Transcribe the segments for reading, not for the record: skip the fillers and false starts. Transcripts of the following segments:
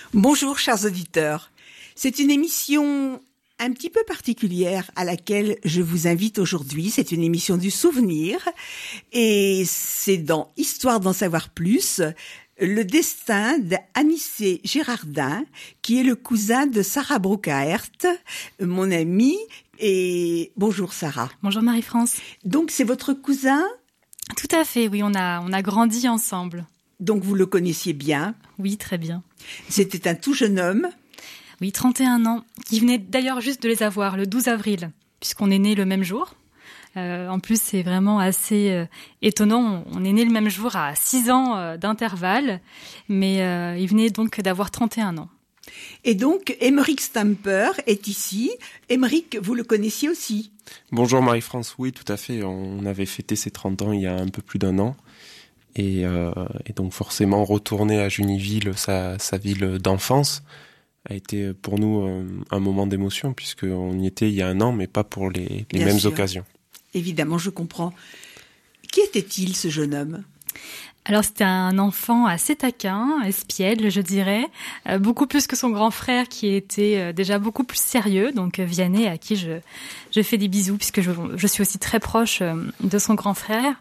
Bonjour chers auditeurs, c'est une émission un petit peu particulière à laquelle je vous invite aujourd'hui. C'est une émission du souvenir et c'est dans Histoire d'en savoir plus, le destin d'Anissé Girardin, qui est le cousin de Sarah Brookaert, mon amie. Et bonjour Sarah. Bonjour Marie-France. Donc c'est votre cousin ? Tout à fait, oui, on a grandi ensemble. Donc vous le connaissiez bien ? Oui, très bien. C'était un tout jeune homme ? Oui, 31 ans, qui venait d'ailleurs juste de les avoir le 12 avril, puisqu'on est nés le même jour. En plus, c'est vraiment assez étonnant. On est nés le même jour à 6 ans d'intervalle, mais il venait donc d'avoir 31 ans. Et donc, Émeric Stamper est ici. Émeric, vous le connaissiez aussi ? Bonjour Marie-France, oui, tout à fait. On avait fêté ses 30 ans il y a un peu plus d'un an. Et donc forcément, retourner à Juniville, sa ville d'enfance, a été pour nous un moment d'émotion, puisqu'on y était il y a un an, mais pas pour les mêmes occasions. Évidemment, je comprends. Qui était-il, ce jeune homme ? Alors, c'était un enfant assez taquin, espiègle, je dirais, beaucoup plus que son grand frère qui était déjà beaucoup plus sérieux, donc Vianney, à qui je fais des bisous, puisque je suis aussi très proche de son grand frère.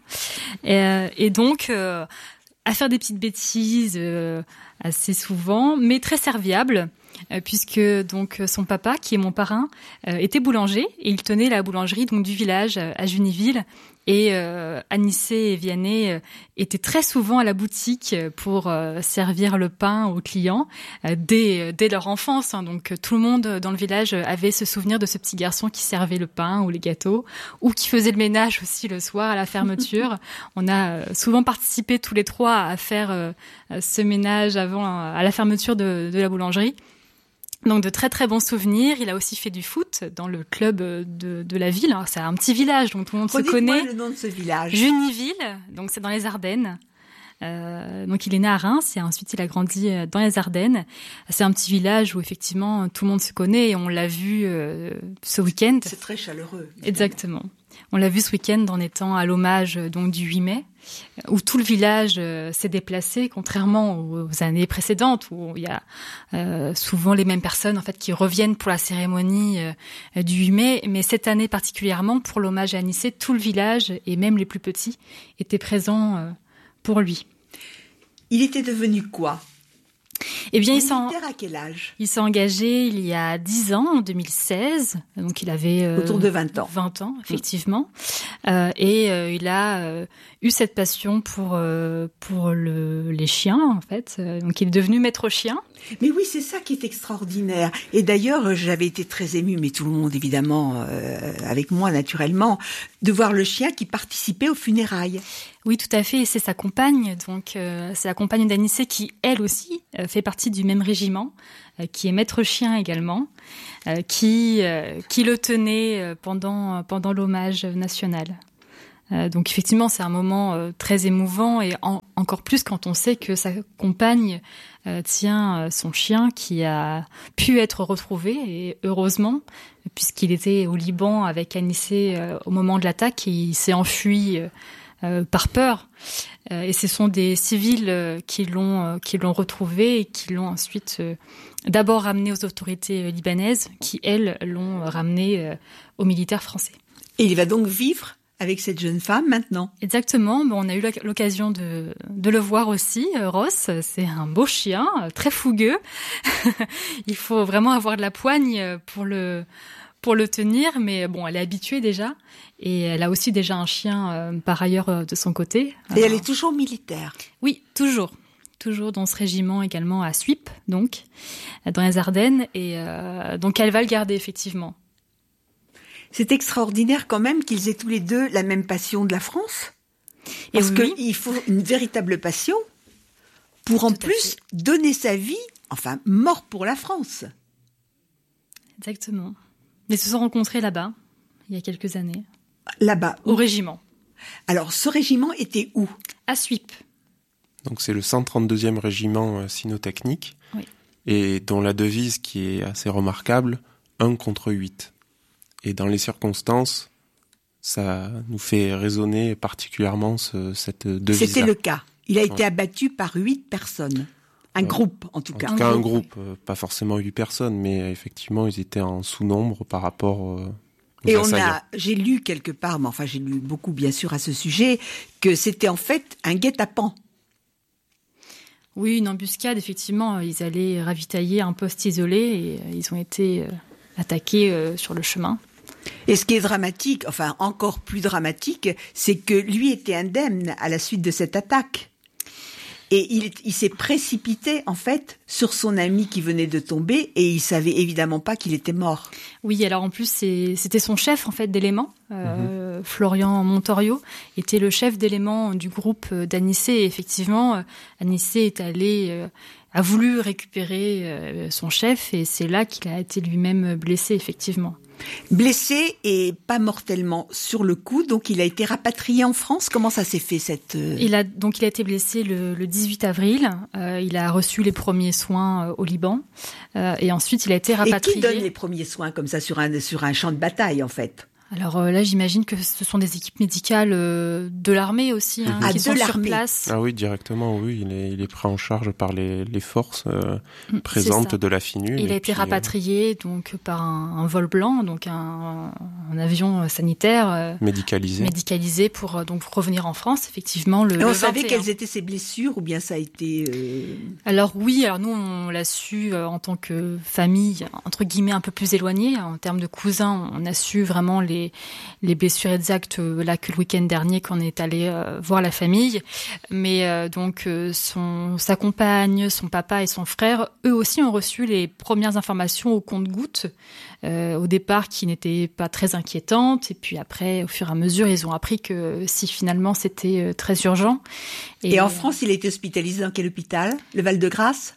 Et donc, à faire des petites bêtises assez souvent, mais très serviable, puisque donc son papa, qui est mon parrain, était boulanger, et il tenait la boulangerie donc du village à Juniville. Et Anissé et Vianney étaient très souvent à la boutique pour servir le pain aux clients dès leur enfance. Donc tout le monde dans le village avait ce souvenir de ce petit garçon qui servait le pain ou les gâteaux, ou qui faisait le ménage aussi le soir à la fermeture. On a souvent participé tous les trois à faire ce ménage à la fermeture de la boulangerie. Donc de très très bons souvenirs. Il a aussi fait du foot dans le club de la ville. Alors, c'est un petit village, donc tout le monde se connaît. Redites-moi le nom de ce village. Juniville, donc c'est dans les Ardennes. Donc il est né à Reims et ensuite il a grandi dans les Ardennes. C'est un petit village où effectivement tout le monde se connaît et on l'a vu ce week-end. C'est très chaleureux. Évidemment. Exactement. On l'a vu ce week-end en étant à l'hommage donc du 8 mai, où tout le village s'est déplacé, contrairement aux années précédentes où il y a souvent les mêmes personnes en fait qui reviennent pour la cérémonie du 8 mai. Mais cette année particulièrement, pour l'hommage à Anissé, tout le village et même les plus petits étaient présents pour lui. Il était devenu quoi ? Eh bien, à quel âge ? Il s'est engagé il y a 10 ans, en 2016. Donc, il avait autour de 20 ans. 20 ans, effectivement. Il a eu cette passion pour les chiens, en fait. Donc, il est devenu maître chien. Mais oui, c'est ça qui est extraordinaire. Et d'ailleurs, j'avais été très émue, mais tout le monde, évidemment, avec moi, naturellement, de voir le chien qui participait aux funérailles. Oui, tout à fait. Et c'est sa compagne, donc c'est la compagne d'Anissé qui, elle aussi, fait partie du même régiment, qui est maître chien également, qui le tenait pendant l'hommage national. Donc effectivement, c'est un moment très émouvant et encore plus quand on sait que sa compagne tient son chien qui a pu être retrouvé, et heureusement, puisqu'il était au Liban avec Anissé au moment de l'attaque et il s'est enfui par peur. Et ce sont des civils qui l'ont retrouvé et qui l'ont ensuite d'abord ramené aux autorités libanaises qui, elles, l'ont ramené aux militaires français. Et il va donc vivre avec cette jeune femme maintenant. Exactement. Bon, on a eu l'occasion de le voir aussi. Ross, c'est un beau chien, très fougueux. Il faut vraiment avoir de la poigne pour le tenir, mais bon, elle est habituée déjà. Et elle a aussi déjà un chien par ailleurs de son côté. Et elle est toujours militaire. Oui, toujours. Toujours dans ce régiment également à Suippes, donc, dans les Ardennes. Et donc elle va le garder effectivement. C'est extraordinaire quand même qu'ils aient tous les deux la même passion de la France. Parce qu'il faut une véritable passion pour en plus donner sa vie, enfin mort pour la France. Exactement. Ils se sont rencontrés là-bas, il y a quelques années. Là-bas. Au régiment. Alors, ce régiment était où ? À Suippes. Donc c'est le 132e régiment cynotechnique, oui. Et dont la devise qui est assez remarquable, 1 contre 8. Et dans les circonstances, ça nous fait résonner particulièrement cette devise-là. C'était le cas. Il a été abattu par 8 personnes. Un groupe, en tout cas. En tout cas, un groupe, pas forcément 8 personnes, mais effectivement, ils étaient en sous-nombre par rapport aux assaillants. J'ai lu quelque part, mais enfin j'ai lu beaucoup bien sûr à ce sujet, que c'était en fait un guet-apens. Oui, une embuscade, effectivement. Ils allaient ravitailler un poste isolé et ils ont été attaqués sur le chemin. Et ce qui est dramatique, enfin encore plus dramatique, c'est que lui était indemne à la suite de cette attaque. Et il s'est précipité, en fait, sur son ami qui venait de tomber et il savait évidemment pas qu'il était mort. Oui, alors en plus, c'était son chef, en fait, d'éléments. Florian Montorio était le chef d'éléments du groupe d'Anissé. Et effectivement, Anissé a voulu récupérer son chef et c'est là qu'il a été lui-même blessé, effectivement. Blessé et pas mortellement sur le coup, donc il a été rapatrié en France. Comment ça s'est fait Il a été blessé le 18 avril. Il a reçu les premiers soins au Liban et ensuite il a été rapatrié. Et qui donne les premiers soins comme ça sur un champ de bataille en fait? Alors là, j'imagine que ce sont des équipes médicales de l'armée aussi qui sont sur place. Ah oui, directement, oui. Il est pris en charge par les forces présentes de la FINUL. Il a été rapatrié donc par un vol blanc, donc un avion sanitaire médicalisé pour donc revenir en France. Effectivement, le 21. Savait quelles étaient ses blessures ou bien ça a été Alors oui, nous on l'a su en tant que famille entre guillemets un peu plus éloignée en termes de cousins. On a su vraiment les blessures exactes là que le week-end dernier qu'on est allé voir la famille, mais donc sa compagne, son papa et son frère, eux aussi ont reçu les premières informations au compte-gouttes au départ qui n'étaient pas très inquiétantes et puis après au fur et à mesure ils ont appris que si finalement c'était très urgent. Et en France il a été hospitalisé dans quel hôpital? Le Val-de-Grâce?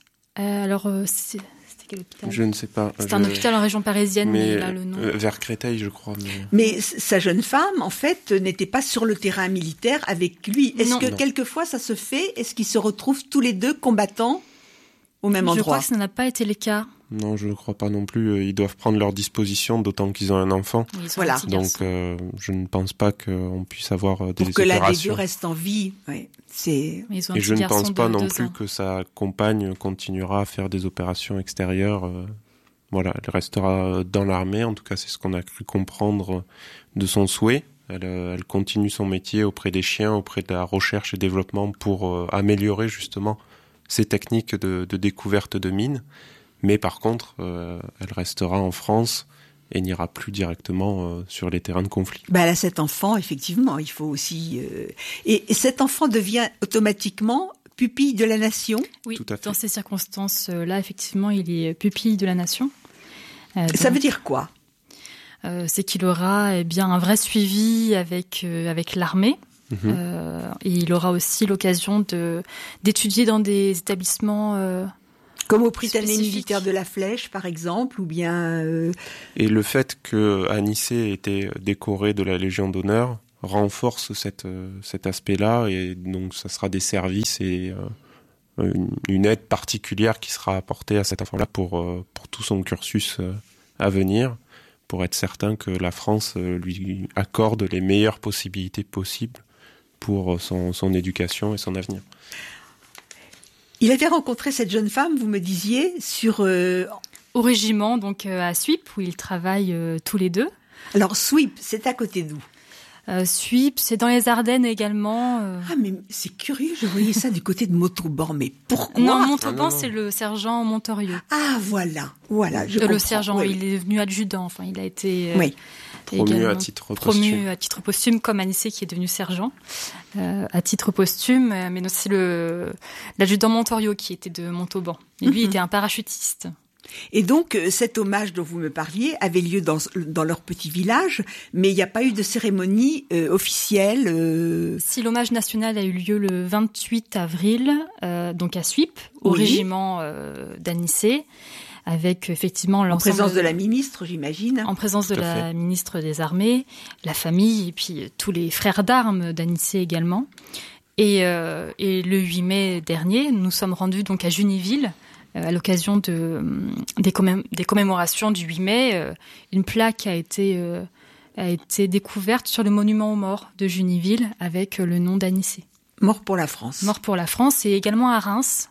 Je ne sais pas. C'est un hôpital en région parisienne, mais là le nom. Vers Créteil, je crois. Mais sa jeune femme, en fait, n'était pas sur le terrain militaire avec lui. Est-ce que quelquefois ça se fait? Est-ce qu'ils se retrouvent tous les deux combattants au même endroit? Je crois que ça n'a pas été le cas. Non, je ne crois pas non plus. Ils doivent prendre leurs dispositions, d'autant qu'ils ont un enfant. Voilà. Donc, je ne pense pas qu'on puisse avoir des opérations. Pour que l'un des deux reste en vie, ouais. Et je ne pense pas non plus que sa compagne continuera à faire des opérations extérieures. Voilà, elle restera dans l'armée. En tout cas, c'est ce qu'on a cru comprendre de son souhait. Elle continue son métier auprès des chiens, auprès de la recherche et développement pour améliorer justement ses techniques de découverte de mines. Mais par contre, elle restera en France et n'ira plus directement sur les terrains de conflit. Elle a 7 enfants, effectivement. Il faut aussi... Et cet enfant devient automatiquement pupille de la nation? Oui, tout à fait. Dans ces circonstances-là, effectivement, il est pupille de la nation. Ça veut dire quoi? C'est qu'il aura un vrai suivi avec l'armée. Et il aura aussi l'occasion d'étudier dans des établissements... Comme au Prytanée militaire de la Flèche, par exemple, ou bien... Et le fait que Anissé ait été décoré de la Légion d'honneur renforce cet aspect-là, et donc ça sera des services et une aide particulière qui sera apportée à cet enfant-là pour tout son cursus à venir, pour être certain que la France lui accorde les meilleures possibilités possibles pour son éducation et son avenir. Il avait rencontré cette jeune femme, vous me disiez, au régiment, donc à Suippes, où ils travaillent tous les deux. Alors Suippes, c'est à côté d'où? Suippes, c'est dans les Ardennes également. Ah mais c'est curieux, je voyais ça du côté de Montauban, mais pourquoi? Non, Montauban, c'est le sergent Montorio. Ah voilà, je comprends. Le sergent, oui. Il est devenu adjudant, enfin il a été... Oui. Promu à titre posthume, comme Anissé qui est devenu sergent à titre posthume, mais c'est l'adjudant Montorio qui était de Montauban. Et lui, il était un parachutiste. Et donc, cet hommage dont vous me parliez avait lieu dans leur petit village, mais il n'y a pas eu de cérémonie officielle. Si l'hommage national a eu lieu le 28 avril, donc à Suippes, au régiment d'Anissé, avec effectivement l'ensemble... En présence de la ministre, j'imagine. En présence de la ministre des Armées, la famille, et puis tous les frères d'armes d'Anissé également. Et le 8 mai dernier, nous sommes rendus donc à Junéville, à l'occasion des commémorations du 8 mai. Une plaque a été découverte sur le monument aux morts de Junéville avec le nom d'Anissé. Mort pour la France. Mort pour la France, et également à Reims.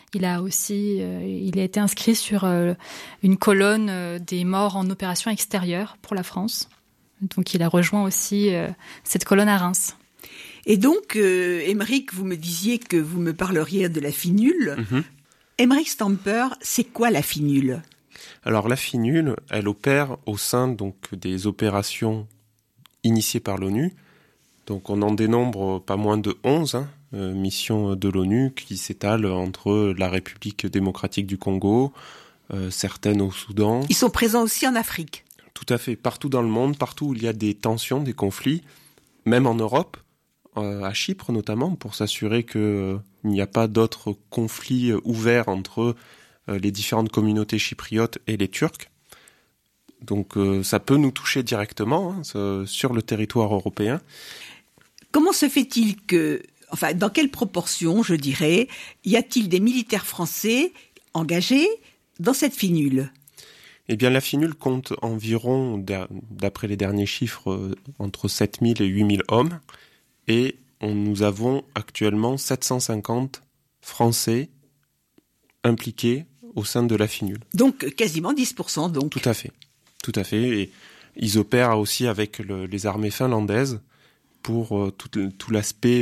Il a été inscrit sur une colonne des morts en opération extérieure pour la France. Donc il a rejoint aussi cette colonne à Reims. Et donc, Aymeric, vous me disiez que vous me parleriez de la finule. Aymeric Stamper, c'est quoi la finule ? Alors la finule, elle opère au sein donc des opérations initiées par l'ONU. Donc on en dénombre pas moins de 11 missions de l'ONU qui s'étalent entre la République démocratique du Congo, certaines au Soudan. Ils sont présents aussi en Afrique. Tout à fait, partout dans le monde, partout où il y a des tensions, des conflits, même en Europe, à Chypre notamment, pour s'assurer qu'il n'y a pas d'autres conflits ouverts entre les différentes communautés chypriotes et les Turcs. Donc ça peut nous toucher directement sur le territoire européen. Comment se fait-il dans quelle proportion, je dirais, y a-t-il des militaires français engagés dans cette finule ? Eh bien, la finule compte environ, d'après les derniers chiffres, entre 7 000 et 8 000 hommes. Et nous avons actuellement 750 Français impliqués au sein de la finule. Donc, quasiment 10%, donc. Tout à fait. Et ils opèrent aussi avec les armées finlandaises pour tout l'aspect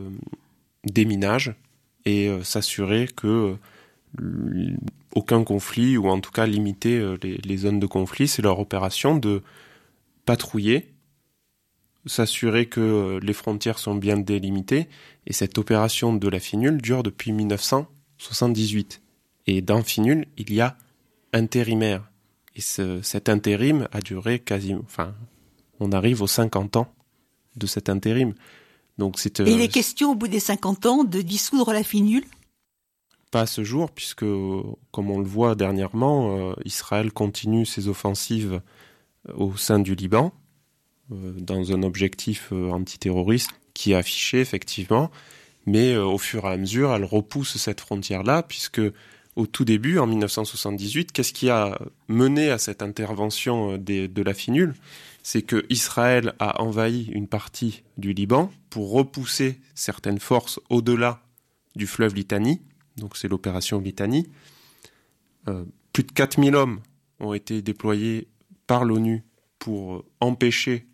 déminage et s'assurer que aucun conflit, ou en tout cas limiter les zones de conflit. C'est leur opération de patrouiller, s'assurer que les frontières sont bien délimitées. Et cette opération de la finule dure depuis 1978. Et dans finule, il y a intérimaire. Et cet intérim a duré quasiment... on arrive aux 50 ans de cet intérim. Donc et il est question, au bout des 50 ans, de dissoudre la finule ? Pas à ce jour, puisque, comme on le voit dernièrement, Israël continue ses offensives au sein du Liban, dans un objectif antiterroriste qui est affiché, effectivement, mais au fur et à mesure, elle repousse cette frontière-là, puisque au tout début, en 1978, qu'est-ce qui a mené à cette intervention de la finule ? C'est que Israël a envahi une partie du Liban pour repousser certaines forces au-delà du fleuve Litani. Donc c'est l'opération Litani. Plus de 4000 hommes ont été déployés par l'ONU pour empêcher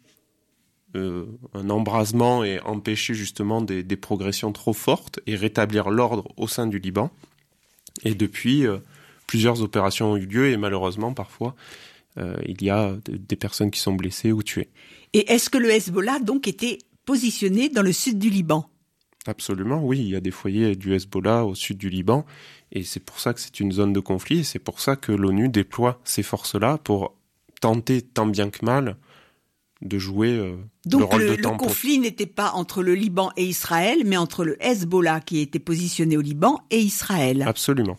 un embrasement et empêcher justement des progressions trop fortes et rétablir l'ordre au sein du Liban. Et depuis, plusieurs opérations ont eu lieu et malheureusement parfois il y a des personnes qui sont blessées ou tuées. Et est-ce que le Hezbollah donc était positionné dans le sud du Liban ? Absolument, oui, il y a des foyers du Hezbollah au sud du Liban, et c'est pour ça que c'est une zone de conflit, et c'est pour ça que l'ONU déploie ces forces-là pour tenter, tant bien que mal, de jouer le rôle de tampon. Donc le conflit n'était pas entre le Liban et Israël, mais entre le Hezbollah qui était positionné au Liban et Israël. Absolument.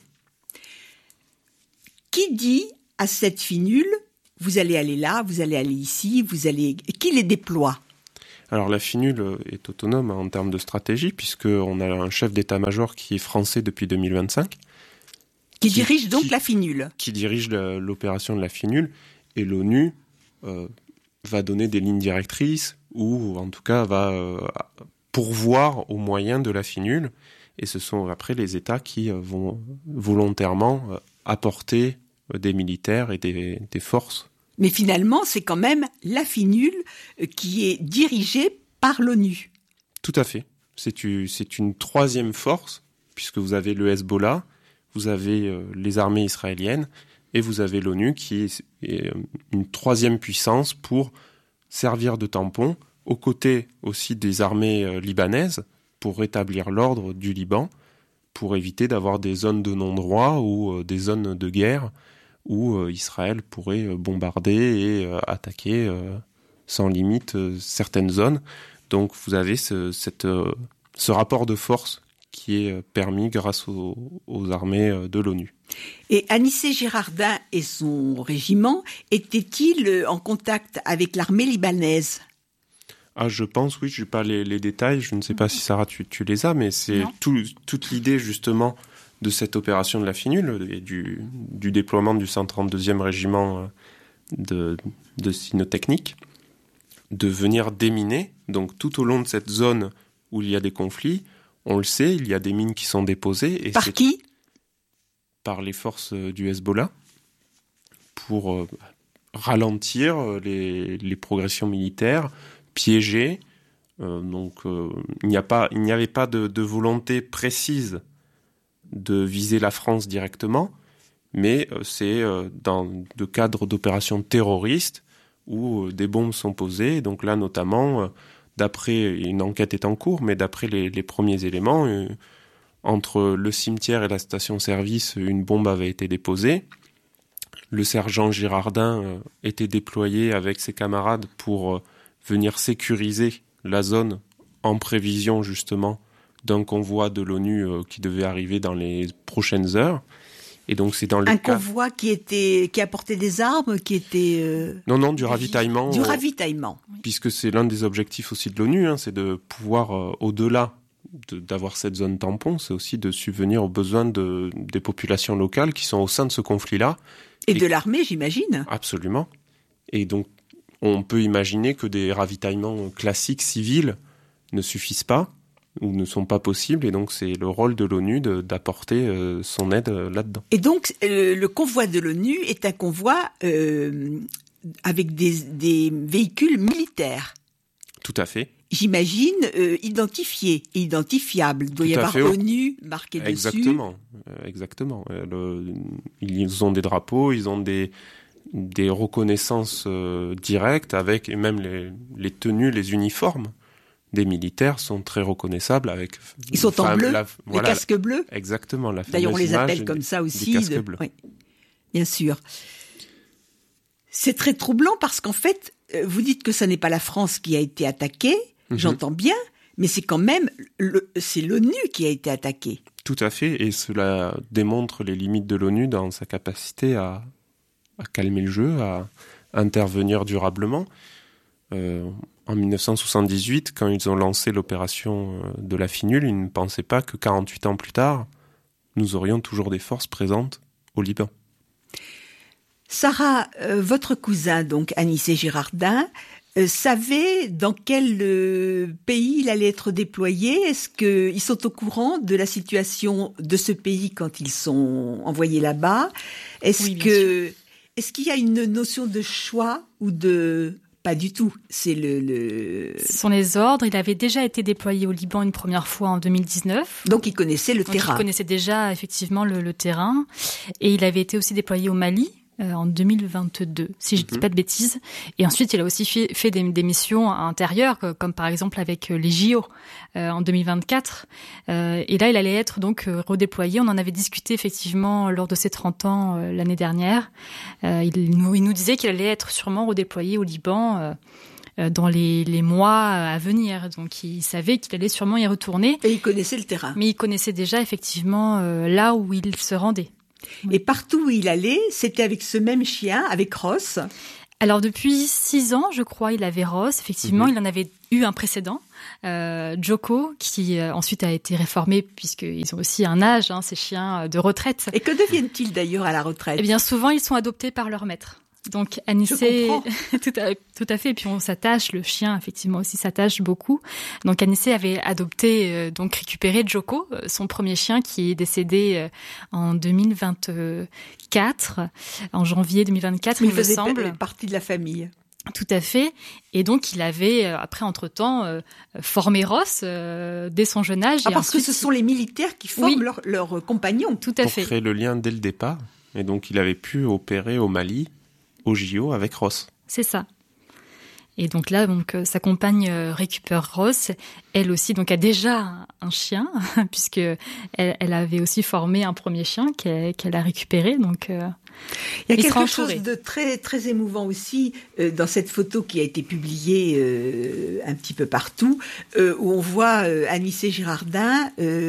Qui dit à cette finule, vous allez aller là, vous allez aller ici, qui les déploie ? Alors la finule est autonome en termes de stratégie, puisqu'on a un chef d'état-major qui est français depuis 2025. Qui dirige donc la finule. Qui dirige l'opération de la finule, et l'ONU va donner des lignes directrices, ou en tout cas va pourvoir aux moyens de la finule, et ce sont après les États qui vont volontairement apporter des militaires et des forces. Mais finalement, c'est quand même la finule qui est dirigée par l'ONU. Tout à fait. C'est une troisième force, puisque vous avez le Hezbollah, vous avez les armées israéliennes, et vous avez l'ONU qui est une troisième puissance pour servir de tampon, aux côtés aussi des armées libanaises, pour rétablir l'ordre du Liban, pour éviter d'avoir des zones de non-droit ou des zones de guerre, où Israël pourrait bombarder et attaquer sans limite certaines zones. Donc vous avez ce rapport de force qui est permis grâce aux armées de l'ONU. Et Anissé Girardin et son régiment étaient-ils en contact avec l'armée libanaise ? Ah, je pense, oui, je n'ai pas les détails, je ne sais pas si Sarah tu les as, mais c'est toute l'idée justement de cette opération de la finule et du déploiement du 132e régiment de cynotechnique, de venir déminer. Donc tout au long de cette zone où il y a des conflits, on le sait, il y a des mines qui sont déposées. Et Par qui ? par les forces du Hezbollah pour ralentir les progressions militaires, piéger. Donc il n'y avait pas de volonté précise de viser la France directement, mais c'est dans le cadre d'opérations terroristes où des bombes sont posées. Donc là, notamment, d'après une enquête est en cours, mais d'après les premiers éléments, entre le cimetière et la station-service, une bombe avait été déposée. Le sergent Girardin était déployé avec ses camarades pour venir sécuriser la zone en prévision justement d'un convoi de l'ONU qui devait arriver dans les prochaines heures. Et donc c'est dans le convoi qui apportait des armes, qui était non, du ravitaillement. Du ravitaillement. Puisque c'est l'un des objectifs aussi de l'ONU, c'est de pouvoir au-delà d'avoir cette zone tampon, c'est aussi de subvenir aux besoins des populations locales qui sont au sein de ce conflit-là. Et de l'armée, j'imagine. Absolument. Et donc, on peut imaginer que des ravitaillements classiques civils ne suffisent pas ou ne sont pas possibles. Et donc, c'est le rôle de l'ONU d'apporter son aide là-dedans. Et donc, le convoi de l'ONU est un convoi avec des véhicules militaires. Tout à fait. J'imagine identifié et identifiable. Il doit y avoir ONU marqué dessus. Exactement. Ils ont des drapeaux, ils ont des reconnaissances directes avec, et même les tenues, les uniformes des militaires sont très reconnaissables avec. Ils sont en bleu, les casques bleus. Exactement. D'ailleurs, on les appelle comme ça aussi. Des casques bleus. Oui, bien sûr. C'est très troublant parce qu'en fait, vous dites que ça n'est pas la France qui a été attaquée. J'entends bien, mais c'est quand même c'est l'ONU qui a été attaquée. Tout à fait, et cela démontre les limites de l'ONU dans sa capacité à calmer le jeu, à intervenir durablement. En 1978, quand ils ont lancé l'opération de la Finule, ils ne pensaient pas que 48 ans plus tard, nous aurions toujours des forces présentes au Liban. Sarah, votre cousin, donc Anissé Girardin, savait dans quel pays il allait être déployé? Est-ce qu'ils sont au courant de la situation de ce pays quand ils sont envoyés là-bas? Est-ce qu'il y a une notion de choix ou de... Pas du tout. C'est Ce sont les ordres. Il avait déjà été déployé au Liban une première fois en 2019. Donc il connaissait le terrain. Il connaissait déjà effectivement le terrain. Et il avait été aussi déployé au Mali en 2022, si je ne dis pas de bêtises. Et ensuite, il a aussi fait des missions intérieures, comme par exemple avec les JO en 2024. Et là, il allait être donc redéployé. On en avait discuté effectivement lors de ses 30 ans l'année dernière. Il nous disait qu'il allait être sûrement redéployé au Liban dans les mois à venir. Donc, il savait qu'il allait sûrement y retourner. Et il connaissait le terrain. Mais il connaissait déjà effectivement là où il se rendait. Et partout où il allait, c'était avec ce même chien, avec Ross. Alors depuis 6 ans, je crois, il avait Ross. Effectivement, il en avait eu un précédent, Joko, qui ensuite a été réformé puisqu'ils ont aussi un âge, ces chiens de retraite. Et que deviennent-ils d'ailleurs à la retraite? Eh bien, souvent, ils sont adoptés par leur maître. Donc Anissé, tout à fait. Et puis on s'attache, le chien effectivement aussi s'attache beaucoup. Donc Anissé avait adopté, donc récupéré Joko, son premier chien qui est décédé en 2024, en janvier 2024, il me semble. Il faisait partie de la famille. Tout à fait. Et donc, il avait, après, entre-temps, formé Ross dès son jeune âge. Parce que ce sont les militaires qui forment leurs compagnons. Tout à fait. Pour créer le lien dès le départ. Et donc, il avait pu opérer au Mali, au JO, avec Ross. C'est ça. Et donc là, sa compagne récupère Ross. Elle aussi, donc, a déjà un chien, puisque elle avait aussi formé un premier chien qu'elle a récupéré. Donc, il y a quelque chose de très, très émouvant aussi dans cette photo qui a été publiée un petit peu partout, où on voit Anissé Girardin.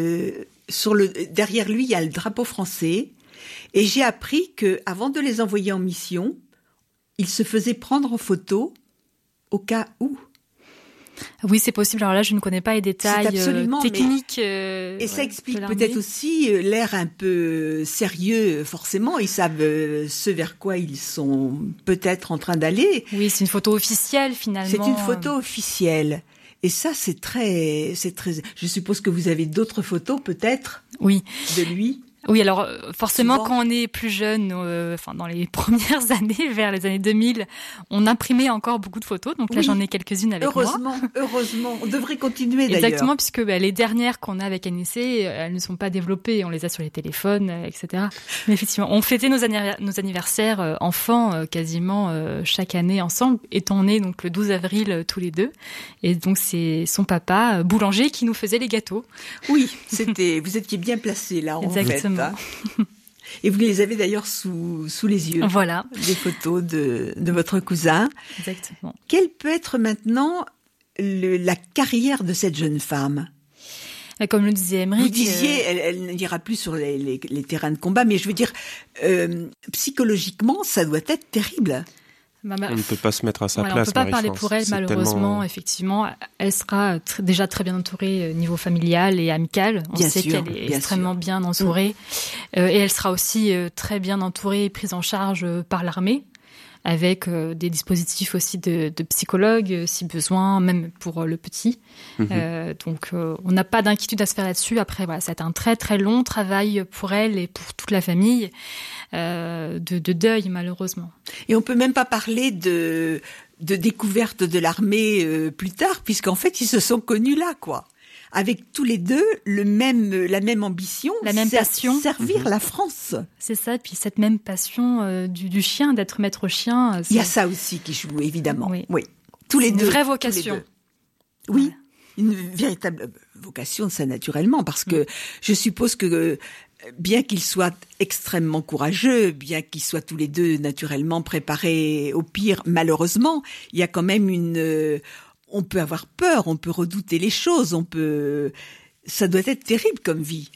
Derrière lui, il y a le drapeau français. Et j'ai appris que, avant de les envoyer en mission, il se faisait prendre en photo au cas où. Oui, c'est possible. Alors là, je ne connais pas les détails techniques. Et ça explique peut-être aussi l'air un peu sérieux, forcément. Ils savent ce vers quoi ils sont peut-être en train d'aller. Oui, c'est une photo officielle, finalement. C'est une photo officielle. Et ça, c'est très... Je suppose que vous avez d'autres photos, peut-être, oui, de lui. Oui, alors forcément, Souvent. quand on est plus jeune, dans les premières années, vers les années 2000, on imprimait encore beaucoup de photos. Donc là, Oui. j'en ai quelques-unes avec moi. Heureusement. On devrait continuer d'ailleurs. Exactement, puisque les dernières qu'on a avec Anissé, elles ne sont pas développées. On les a sur les téléphones, etc. Mais effectivement, on fêtait nos anniversaires enfants quasiment chaque année ensemble, étant nés donc le 12 avril tous les deux. Et donc c'est son papa, boulanger, qui nous faisait les gâteaux. Oui, vous étiez bien placés là, en Exactement. fait. Hein. Et vous les avez d'ailleurs sous les yeux. Voilà. Les photos de votre cousin. Exactement. Quelle peut être maintenant la carrière de cette jeune femme? Comme le disait Aymeric. Vous disiez, elle n'ira plus sur les terrains de combat, mais je veux dire, psychologiquement, ça doit être terrible. On ne peut pas se mettre à sa place. On ne peut pas parler Marie-France. pour elle, C'est malheureusement. tellement... Effectivement, elle sera déjà très bien entourée niveau familial et amical. On sait qu'elle est extrêmement bien entourée. Et elle sera aussi très bien entourée et prise en charge par l'armée, avec des dispositifs aussi de psychologues, si besoin, même pour le petit. Donc, on n'a pas d'inquiétude à se faire là-dessus. Après, voilà, ça a été un très, très long travail pour elle et pour toute la famille, de deuil, malheureusement. Et on peut même pas parler de découverte de l'armée plus tard, puisqu'en fait, ils se sont connus là, quoi. Avec tous les deux la même ambition, la même passion, servir la France. C'est ça, puis cette même passion du chien, d'être maître chien. Il y a ça aussi qui joue, évidemment. Oui. Tous les deux. Une vraie vocation. Oui, une véritable vocation, ça naturellement, parce que je suppose que bien qu'ils soient extrêmement courageux, bien qu'ils soient tous les deux naturellement préparés au pire, malheureusement, il y a quand même on peut avoir peur, on peut redouter les choses, ça doit être terrible comme vie.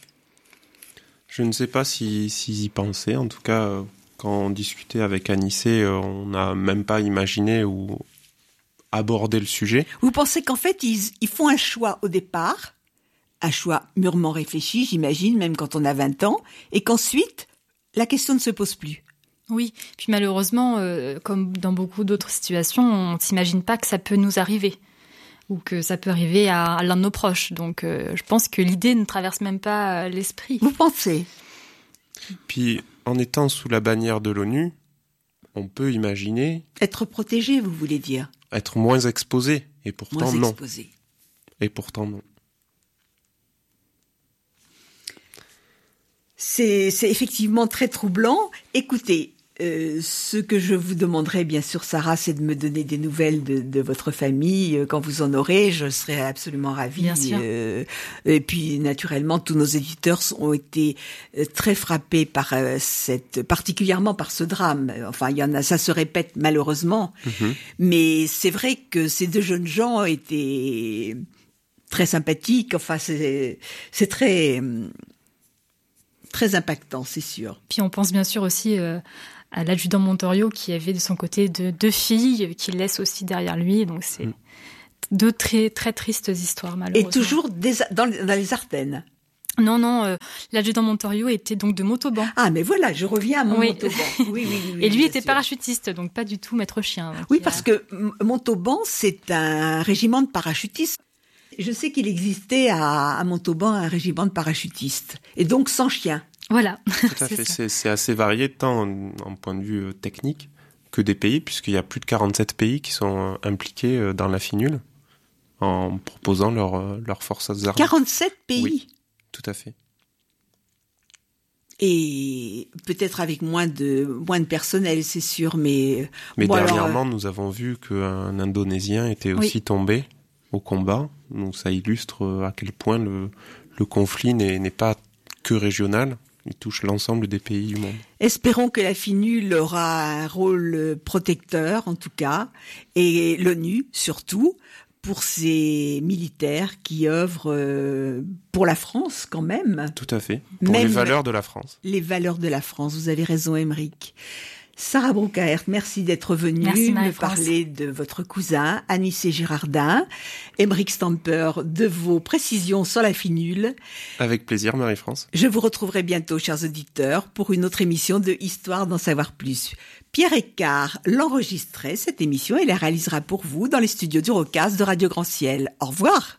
Je ne sais pas s'ils y pensaient. En tout cas, quand on discutait avec Anissé, on n'a même pas imaginé ou abordé le sujet. Vous pensez qu'en fait, ils font un choix au départ, un choix mûrement réfléchi, j'imagine, même quand on a 20 ans, et qu'ensuite, la question ne se pose plus? Oui, puis malheureusement, comme dans beaucoup d'autres situations, on ne s'imagine pas que ça peut nous arriver ou que ça peut arriver à l'un de nos proches. Donc je pense que l'idée ne traverse même pas l'esprit. Vous pensez? Puis, en étant sous la bannière de l'ONU, on peut imaginer... Être protégé, vous voulez dire? Être moins exposé, et pourtant non. Exposé. Et pourtant non. C'est effectivement très troublant. Écoutez, ce que je vous demanderai, bien sûr, Sarah, c'est de me donner des nouvelles de votre famille. Quand vous en aurez, je serai absolument ravie. Bien sûr. Et puis, naturellement, tous nos éditeurs ont été très frappés par particulièrement par ce drame. Enfin, il y en a, ça se répète malheureusement. Mais c'est vrai que ces deux jeunes gens étaient très sympathiques. Enfin, c'est très... très impactant, c'est sûr. Puis on pense bien sûr aussi à l'adjudant Montorio qui avait de son côté deux filles qu'il laisse aussi derrière lui. Donc c'est deux très très tristes histoires malheureusement. Et toujours dans les Ardennes. Non, l'adjudant Montorio était donc de Montauban. Ah, mais voilà, je reviens à mon Montauban. Oui, et lui était parachutiste, donc pas du tout maître chien. Oui, parce que Montauban, c'est un régiment de parachutistes. Je sais qu'il existait à Montauban un régiment de parachutistes, et donc sans chien. Voilà. Tout à fait, c'est assez varié, tant en point de vue technique que des pays, puisqu'il y a plus de 47 pays qui sont impliqués dans la FINUL, en proposant leurs forces armées. 47 pays? Oui, tout à fait. Et peut-être avec moins de personnel, c'est sûr, mais... Mais dernièrement, nous avons vu qu'un Indonésien était aussi tombé au combat. Donc ça illustre à quel point le conflit n'est pas que régional, il touche l'ensemble des pays du monde. Espérons que la FINUL aura un rôle protecteur, en tout cas, et l'ONU, surtout, pour ces militaires qui œuvrent pour la France, quand même. Tout à fait, pour les valeurs de la France. Les valeurs de la France, vous avez raison, Aymeric. Sarah Brouckhaert, merci d'être venue me parler de votre cousin, Anissé Girardin. Aymeric Stamper, de vos précisions sur la FINUL. Avec plaisir, Marie-France. Je vous retrouverai bientôt, chers auditeurs, pour une autre émission de Histoire d'en savoir plus. Pierre Eckart l'enregistrait, cette émission, et la réalisera pour vous dans les studios du Rocast de Radio Grand Ciel. Au revoir.